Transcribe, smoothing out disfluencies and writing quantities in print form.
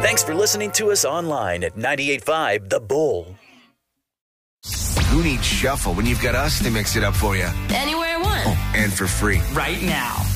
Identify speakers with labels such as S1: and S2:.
S1: Thanks for listening to us online at 98.5 The Bull.
S2: Who needs shuffle when you've got us to mix it up for you?
S3: Anywhere I want.
S2: Oh, and for free.
S4: Right now.